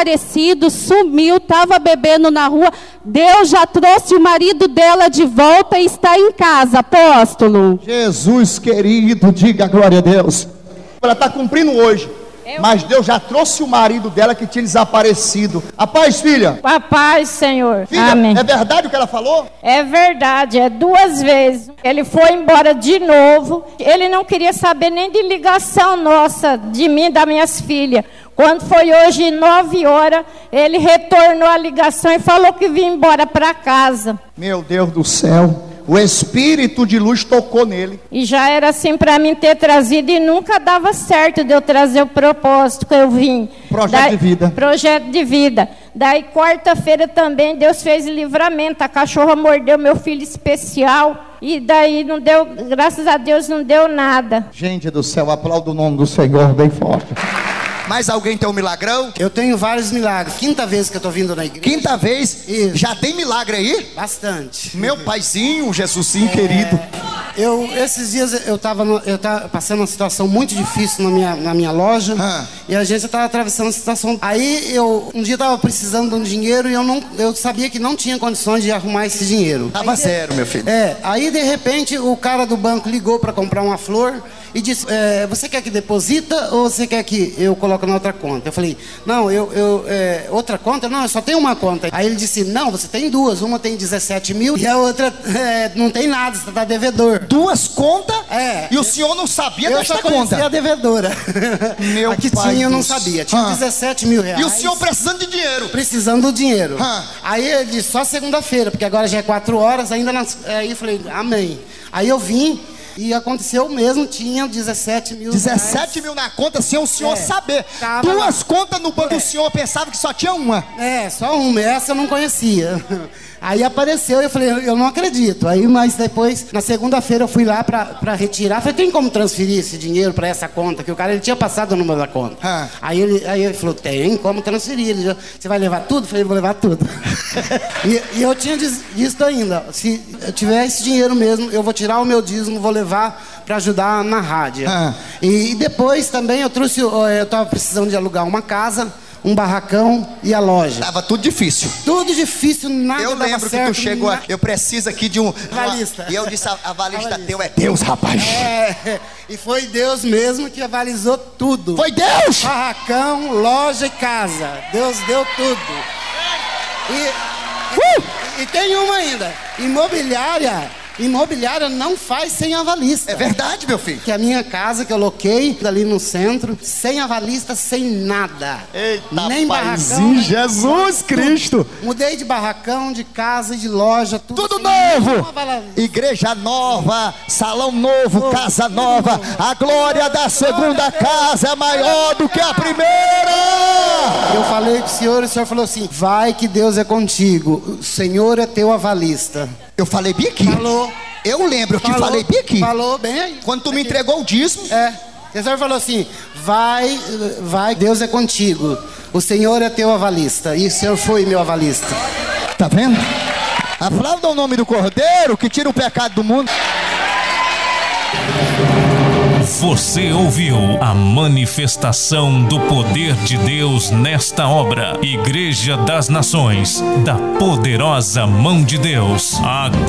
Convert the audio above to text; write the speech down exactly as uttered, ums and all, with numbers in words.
desaparecido, sumiu, estava bebendo na rua. Deus já trouxe o marido dela de volta e está em casa, apóstolo. Jesus querido, diga glória a Deus. Ela está cumprindo hoje. Eu... Mas Deus já trouxe o marido dela que tinha desaparecido. A paz, filha. A paz, Senhor. Filha, amém. É verdade o que ela falou? É verdade, é duas vezes. Ele foi embora de novo. Ele não queria saber nem de ligação nossa, de mim e das minhas filhas. Quando foi hoje, nove horas, ele retornou a ligação e falou que vinha embora para casa. Meu Deus do céu. O espírito de luz tocou nele. E já era assim para mim ter trazido e nunca dava certo de eu trazer o propósito que eu vim. Projeto Daí, de vida. Projeto de vida. Daí quarta-feira também Deus fez livramento. A cachorra mordeu meu filho especial. E daí não deu, graças a Deus não deu nada. Gente do céu, aplauda o nome do Senhor bem forte. Mais alguém tem um milagrão? Eu tenho vários milagres. Quinta vez que eu tô vindo na igreja. Quinta vez? Isso. Já tem milagre aí? Bastante. Meu paizinho, Jesusinho é... querido. Eu, esses dias eu tava, no, eu tava passando uma situação muito difícil na minha, na minha loja. Ah. E a gente tava atravessando a situação. Aí eu, um dia tava precisando de um dinheiro e eu, não, eu sabia que não tinha condições de arrumar esse dinheiro. Tava aí, zero, meu filho. É, aí de repente o cara do banco ligou para comprar uma flor e disse, é, você quer que deposita ou você quer que eu coloque na outra conta? Eu falei, não, eu, eu é, outra conta? Não, eu só tenho uma conta. Aí ele disse, não, você tem duas, uma tem dezessete mil e a outra é, não tem nada, você tá devedor. Duas contas? É. E o senhor não sabia eu desta só conta? Eu a devedora. Meu a que pai tinha eu não Deus. sabia, tinha ah. dezessete mil reais. E o senhor precisando de dinheiro? Precisando do dinheiro. Ah. Aí ele disse, só segunda-feira, porque agora já é quatro horas, ainda nas... Aí eu falei, amém. Aí eu vim... E aconteceu mesmo, tinha dezessete mil dezessete mil na conta sem o senhor é, saber. Duas lá. Contas no banco, é. O senhor pensava que só tinha uma. É, só uma, essa eu não conhecia. Aí apareceu e eu falei, eu não acredito. Aí, mas depois, na segunda-feira eu fui lá pra, pra retirar. Falei, tem como transferir esse dinheiro pra essa conta? Que o cara, ele tinha passado o número da conta. Ah. Aí, ele, aí ele falou, tem como transferir. Ele, você vai levar tudo? Eu falei, vou levar tudo. e, e eu tinha dito ainda, se eu tiver esse dinheiro mesmo, eu vou tirar o meu dízimo, vou levar para ajudar na rádio. Ah. E, e depois também eu trouxe, eu estava precisando de alugar uma casa, um barracão e a loja. Tava tudo difícil. Tudo difícil, nada Eu lembro que tu chegou na... aqui, eu preciso aqui de um... Avalista. E eu disse, a avalista teu é Deus, rapaz. É, e foi Deus mesmo que avalizou tudo. Foi Deus! Barracão, loja e casa. Deus deu tudo. E, uh! e, e tem uma ainda, imobiliária... Imobiliária não faz sem avalista. É verdade, meu filho. Que a minha casa que eu loquei ali no centro, sem avalista, sem nada. Eita, nem paizinho, barracão. Jesus Cristo. Mudei de barracão, de casa, de loja, tudo. Tudo novo. Igreja nova, salão novo, novo casa nova. Novo. A glória da segunda casa é maior do que a primeira. Eu falei pro senhor, e o senhor falou assim, vai que Deus é contigo. O Senhor é teu avalista. Eu falei bem aqui. Falou. Eu lembro que falou, falei bem aqui. Falou bem aí. Quando tu aqui. me entregou o dízimo. É. O senhor falou assim, vai, vai, Deus é contigo. O Senhor é teu avalista. E o senhor foi meu avalista. Tá vendo? Aplauda o nome do Cordeiro que tira o pecado do mundo. Você ouviu a manifestação do poder de Deus nesta obra. Igreja das Nações, da poderosa mão de Deus. A